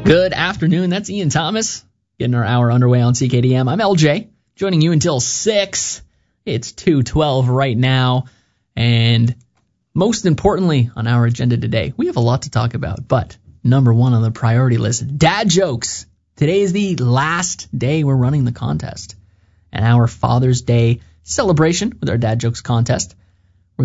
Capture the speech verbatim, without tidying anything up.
Good afternoon. That's Ian Thomas getting our hour underway on C K D M. I'm L J, joining you until six. It's two twelve right now. And most importantly on our agenda today, we have a lot to talk about. But number one on the priority list, dad jokes. Today is the last day we're running the contest. And our Father's Day celebration with our dad jokes contest